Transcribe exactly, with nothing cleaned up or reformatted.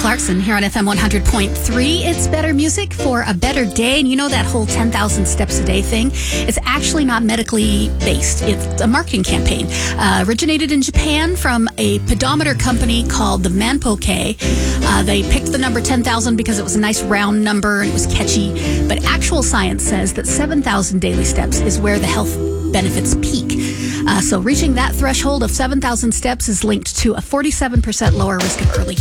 Clarkson here on F M one hundred point three. It's better music for a better day. And you know that whole ten thousand steps a day thing? It's actually not medically based. It's a marketing campaign. Uh, originated in Japan from a pedometer company called the Manpoke. Uh, they picked the number ten thousand because it was a nice round number and it was catchy. But actual science says that seven thousand daily steps is where the health benefits peak. Uh, so reaching that threshold of seven thousand steps is linked to a forty-seven percent lower risk of early